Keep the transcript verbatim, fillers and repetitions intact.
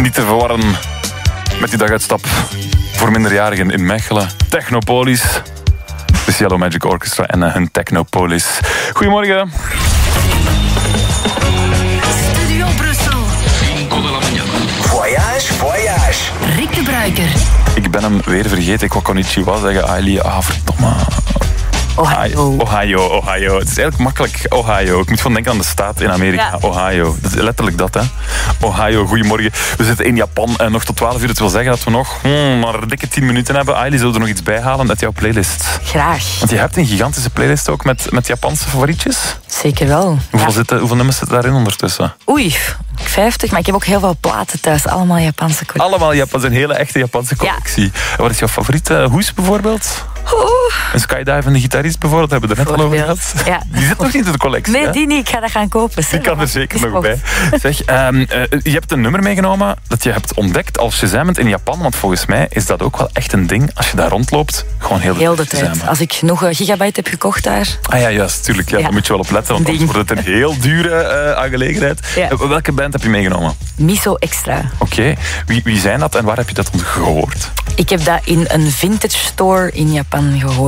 Niet te verwarren met die daguitstap voor minderjarigen in Mechelen. Technopolis. Het is Yellow Magic Orchestra en uh, hun Technopolis. Goedemorgen. Studio Brussel. Voyage, voyage. Rick de Bruiker. Ik ben hem weer vergeten. Ik wou konnichiwa zeggen. Ali, ah, verdomme. Ohio. Ohio, Ohio. Het is eigenlijk makkelijk, Ohio. Ik moet van denken aan de staat in Amerika. Ja. Ohio. Dat is letterlijk dat, hè. Ohio, goedemorgen. We zitten in Japan en nog tot twaalf uur. Het wil zeggen dat we nog hmm, maar een dikke tien minuten hebben. Aili, zullen we er nog iets bij halen uit jouw playlist? Graag. Want je hebt een gigantische playlist ook met, met Japanse favorietjes. Zeker wel. Hoeveel, Ja. zitten, hoeveel nummers zitten daarin ondertussen? Oei, vijftig. Maar ik heb ook heel veel platen thuis. Allemaal Japanse collectie. Allemaal Japan, een hele echte Japanse collectie. En wat is jouw favoriete hoes bijvoorbeeld? Oeh. Een skydivende gitarist bijvoorbeeld, hebben we het er net al over Bijvoorbeeld. gehad. Ja. Die zit nog niet in de collectie, Nee, hè? die niet. Ik ga dat gaan kopen. Die kan er zeker nog bij. Zeg, um, uh, je hebt een nummer meegenomen dat je hebt ontdekt als Shazamend in Japan. Want volgens mij is dat ook wel echt een ding. Als je daar rondloopt, gewoon heel de, Heel de tijd tijd. Als ik nog een gigabyte heb gekocht daar. Ah ja, juist, tuurlijk. Ja, Ja. Daar moet je wel op letten, want anders Ding. wordt het een heel dure uh, aangelegenheid. Ja. Uh, welke band heb je meegenomen? Miso Extra. Oké. Okay. Wie, wie zijn dat en waar heb je dat gehoord? Ik heb dat in een vintage store in Japan gehoord.